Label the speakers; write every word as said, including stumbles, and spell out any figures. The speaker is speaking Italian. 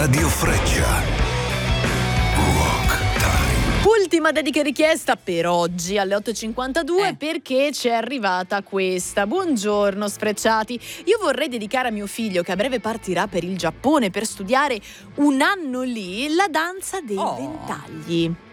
Speaker 1: Radio Freccia.
Speaker 2: Ultima dedica richiesta per oggi alle otto e cinquantadue,
Speaker 3: Eh.
Speaker 2: perché ci è arrivata questa. Buongiorno Sfrecciati, io vorrei dedicare a mio figlio, che a breve partirà per il Giappone per studiare un anno lì, la danza dei
Speaker 3: Oh.
Speaker 2: ventagli.